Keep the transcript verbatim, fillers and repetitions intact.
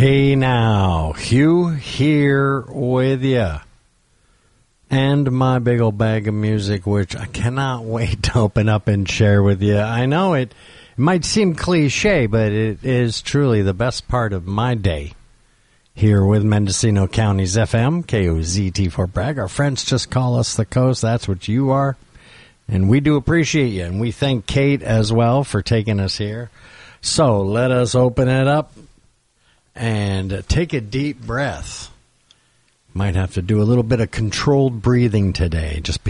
Hey now, Hugh here with you. And my big old bag of music, which I cannot wait to open up and share with you. I know it, it might seem cliche, but it is truly the best part of my day. Here with Mendocino County's F M, K O Z T Fort Bragg. Our friends just call us the coast. That's what you are. And we do appreciate you. And we thank Kate as well for taking us here. So let us open it up and take a deep breath. Might have to do a little bit of controlled breathing today, just